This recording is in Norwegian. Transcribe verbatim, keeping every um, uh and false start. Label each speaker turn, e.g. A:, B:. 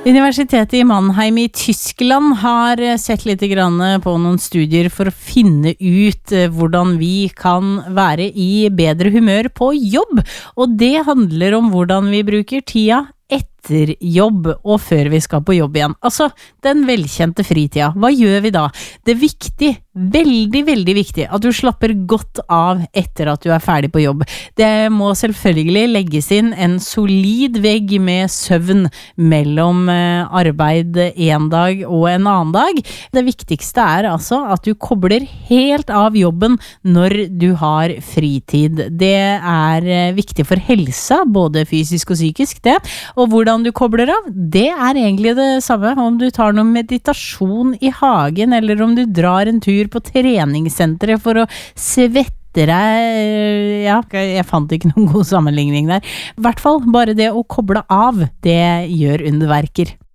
A: Universitetet i Mannheim i Tyskland har sett litt grann på noen studier for å finne ut hvordan vi kan være i bedre humør på jobb, og det handler om hvordan vi bruker tida etter jobb og før vi skal på jobb igjen. Altså, den velkjente fritida. Hva gjør vi da? Det er viktig, veldig, veldig viktig at du slapper godt av etter at du er ferdig på jobb. Det må selvfølgelig legges inn en solid vegg med søvn mellom arbeid en dag og en annen dag. Det viktigste er altså at du kobler helt av jobben når du har fritid. Det er viktig for helsa, både fysisk og psykisk det, og hvordan du kobler av, det er egentlig det samme om du tar noe meditasjon i hagen, eller om du drar en tur på treningssenteret for å svette deg. Ja, jeg fant ikke noen god sammenligning der. I hvert fall, bare det å koble av, det gjør underverker.